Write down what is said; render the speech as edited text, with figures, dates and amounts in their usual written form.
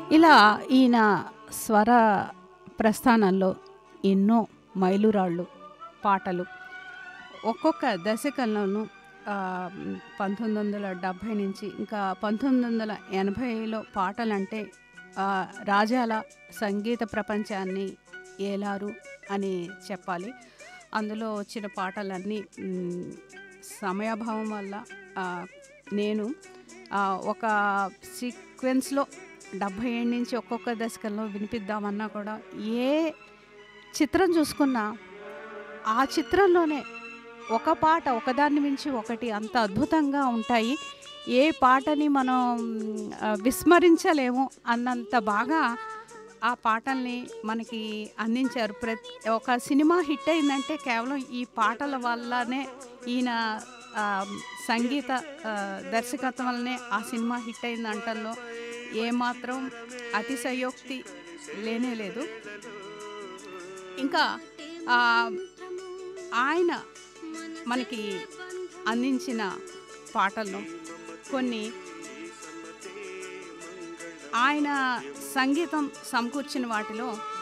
ఇలా ఈయన స్వర ప్రస్థానంలో ఎన్నో మైలురాళ్ళు, పాటలు ఒక్కొక్క దశకంలోనూ 1970 నుంచి ఇంకా 1980లో పాటలంటే రాజాల సంగీత ప్రపంచాన్ని ఏలారు అని చెప్పాలి. అందులో వచ్చిన పాటలన్నీ సమయాభావం వల్ల నేను ఒక సీక్వెన్స్‌లో 77 నుంచి ఒక్కొక్క దశకంలో వినిపిద్దామన్నా కూడా ఏ చిత్రం చూసుకున్నా ఆ చిత్రంలోనే ఒక పాట ఒకదాన్ని మించి ఒకటి అంత అద్భుతంగా ఉంటాయి. ఏ పాటని మనం విస్మరించలేము అన్నంత బాగా ఆ పాటల్ని మనకి అందించారు. ఒక సినిమా హిట్ అయిందంటే కేవలం ఈ పాటల వల్లనే, ఈయన సంగీత దర్శకత్వం వల్లనే ఆ సినిమా హిట్ అయింది అనటంలో ఏమాత్రం అతిశయోక్తి లేనే లేదు. ఇంకా ఆయన మనకి అందించిన పాటల్లో కొన్ని ఆయన సంగీతం సమకూర్చిన వాటిలో